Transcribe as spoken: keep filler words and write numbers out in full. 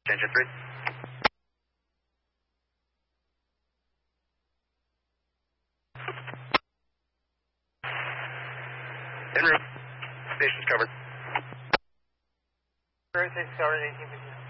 Engine three. En route. Station's covered. Station's covered, eighteen fifty.